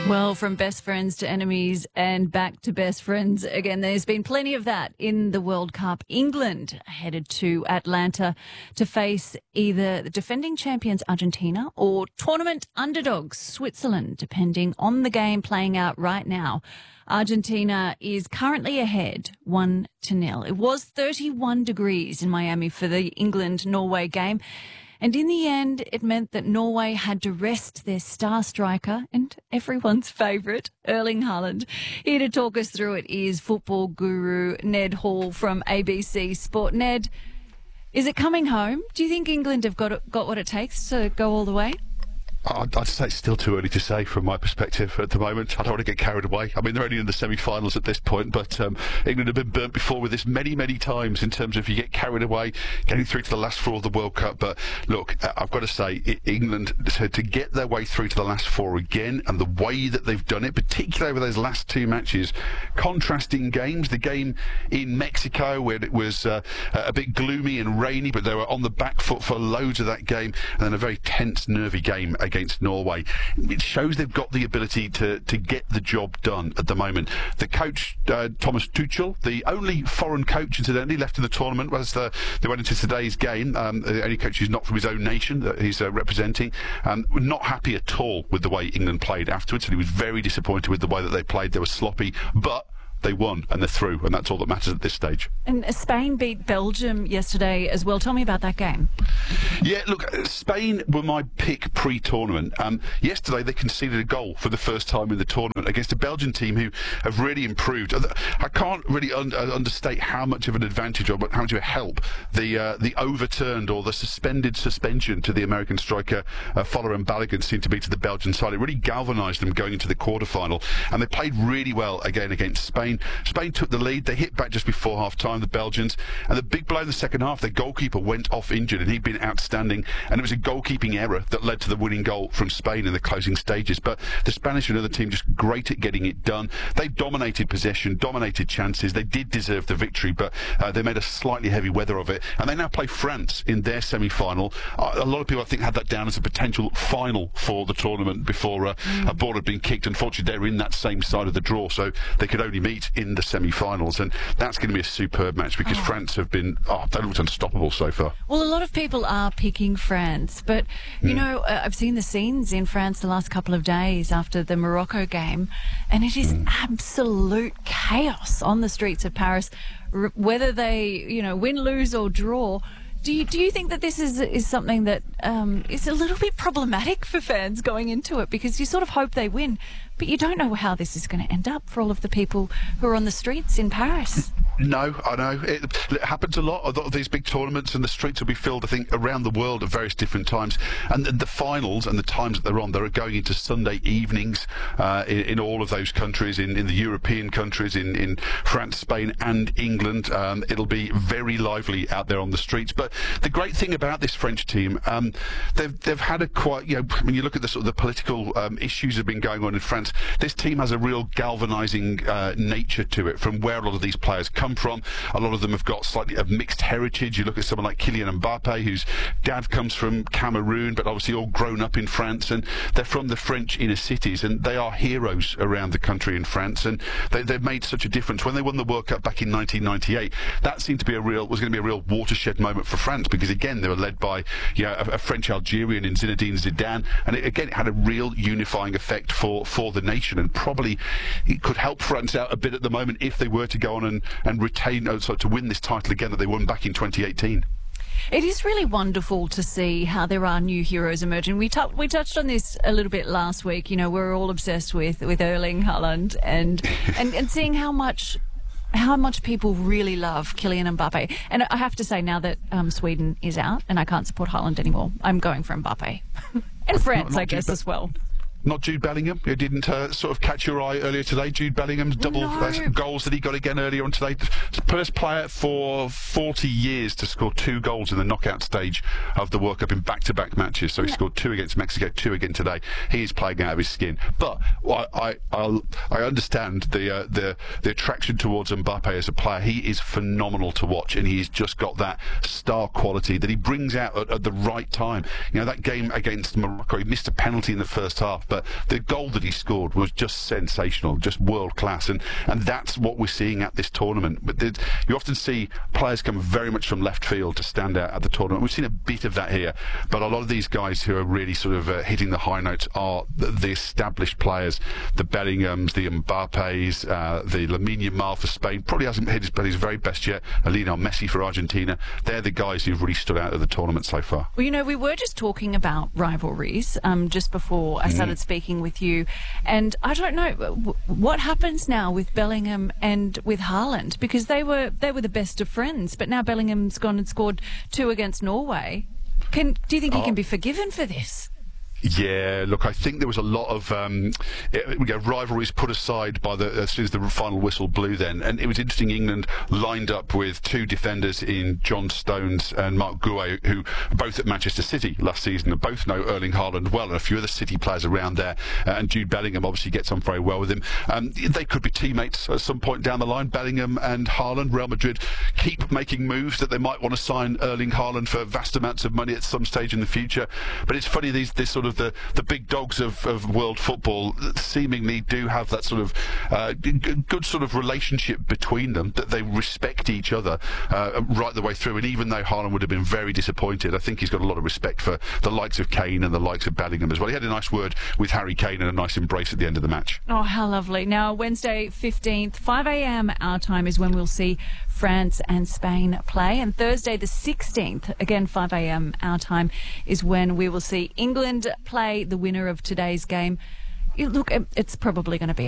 Well, from best friends to enemies and back to best friends again. There's been plenty of that in the World Cup. England headed to Atlanta to face either the defending champions Argentina or tournament underdogs Switzerland, depending on the game playing out right now. Argentina is currently ahead 1-0. It was 31 degrees in Miami for the England-Norway game. And in the end, it meant that Norway had to rest their star striker and everyone's favourite, Erling Haaland. Here to talk us through it is football guru Ned Hall from ABC Sport. Ned, is it coming home? Do you think England have got what it takes to go all the way? I'd say it's still too early to say from my perspective at the moment. I don't want to get carried away. I mean, they're only in the semi-finals at this point, but England have been burnt before with this many, many times in terms of if you get carried away, getting through to the last four of the World Cup. But look, I've got to say, England, to get their way through to the last four again, and the way that they've done it, particularly over those last two matches, contrasting games. The game in Mexico, where it was a bit gloomy and rainy, but they were on the back foot for loads of that game, and then a very tense, nervy game against Norway. It shows they've got the ability to get the job done at the moment. The coach, Thomas Tuchel, the only foreign coach incidentally left in the tournament, as they went into today's game, the only coach who's not from his own nation that he's representing, not happy at all with the way England played afterwards, and he was very disappointed with the way that they played. They were sloppy, but they won and they're through, and that's all that matters at this stage. And Spain beat Belgium yesterday as well. Tell me about that game. Yeah, look, Spain were my pick pre-tournament. Yesterday they conceded a goal for the first time in the tournament against a Belgian team who have really improved. I can't really understate how much of an advantage or how much of a help the overturned or the suspension to the American striker Folarin Balogun seemed to be to the Belgian side. It really galvanised them going into the quarter-final, and they played really well again against Spain. Spain took the lead. They hit back just before half-time, the Belgians, and the big blow in the second half, their goalkeeper went off injured, and he'd been outstanding, and it was a goalkeeping error that led to the winning goal from Spain in the closing stages. But the Spanish and other team just great at getting it done. They dominated possession, dominated chances. They did deserve the victory, but they made a slightly heavy weather of it, and they now play France in their semi-final. A lot of people, I think, had that down as a potential final for the tournament before a ball had been kicked. Unfortunately, they were in that same side of the draw, so they could only meet in the semi-finals, and that's going to be a superb match because France have been, they looked unstoppable so far. Well, a lot of people are picking France, but you know, I've seen the scenes in France the last couple of days after the Morocco game, and it is absolute chaos on the streets of Paris, whether they, win, lose or draw. Do you think that this is something that is a little bit problematic for fans going into it, because you sort of hope they win, but you don't know how this is going to end up for all of the people who are on the streets in Paris? No, I know. It happens a lot. A lot of these big tournaments, and the streets will be filled, I think, around the world at various different times. And the finals and the times that they're on, they're going into Sunday evenings in all of those countries, in the European countries, in France, Spain and England. It'll be very lively out there on the streets. But the great thing about this French team, they've had a quite, when you look at the sort of the political issues that have been going on in France, this team has a real galvanising nature to it from where a lot of these players come from. A lot of them have got slightly of mixed heritage. You look at someone like Kylian Mbappe, whose dad comes from Cameroon, but obviously all grown up in France, and they're from the French inner cities, and they are heroes around the country in France, and they've made such a difference. When they won the World Cup back in 1998, that seemed to be was going to be a real watershed moment for France, because again they were led by a French Algerian in Zinedine Zidane, and it had a real unifying effect for the nation, and probably it could help France out a bit at the moment if they were to go on and retain, to win this title again that they won back in 2018. It is really wonderful to see how there are new heroes emerging. We touched on this a little bit last week. We're all obsessed with Erling Haaland and seeing how much people really love Kylian Mbappe. And I have to say, now that Sweden is out and I can't support Haaland anymore, I'm going for Mbappe. And France, I guess, as well. Not Jude Bellingham, who didn't sort of catch your eye earlier today. Jude Bellingham's double goals that he got again earlier on today. First player for 40 years to score 2 goals in the knockout stage of the World Cup in back-to-back matches. So he scored 2 against Mexico, 2 again today. He is playing out of his skin. But I understand the attraction towards Mbappe as a player. He is phenomenal to watch, and he's just got that star quality that he brings out at the right time. That game against Morocco, he missed a penalty in the first half, but But the goal that he scored was just sensational, just world class, and that's what we're seeing at this tournament. But you often see players come very much from left field to stand out at the tournament. We've seen a bit of that here, but a lot of these guys who are really sort of hitting the high notes are the established players, the Bellinghams, the Mbappes, the Lamine Yamal for Spain. Probably hasn't hit his very best yet. Lionel Messi for Argentina. They're the guys who've really stood out of the tournament so far. Well, you know, we were just talking about rivalries just before I started speaking with you, and I don't know what happens now with Bellingham and with Haaland, because they were the best of friends, but now Bellingham's gone and scored 2 against Norway. Do you think he can be forgiven for this? Yeah, look, I think there was a lot of rivalries put aside by as soon as the final whistle blew then. And it was interesting, England lined up with 2 defenders in John Stones and Mark Guay, who are both at Manchester City last season and both know Erling Haaland well, and a few other City players around there. And Jude Bellingham obviously gets on very well with him. They could be teammates at some point down the line, Bellingham and Haaland. Real Madrid keep making moves that they might want to sign Erling Haaland for vast amounts of money at some stage in the future. But it's funny, this sort of the big dogs of world football seemingly do have that sort of good sort of relationship between them, that they respect each other right the way through. And even though Haaland would have been very disappointed, I think he's got a lot of respect for the likes of Kane and the likes of Bellingham as well. He had a nice word with Harry Kane and a nice embrace at the end of the match. Oh, how lovely. Now, Wednesday 15th, 5 a.m. our time is when we'll see France and Spain play. And Thursday the 16th, again 5 a.m. our time, is when we will see England play the winner of today's game. Look, it's probably going to be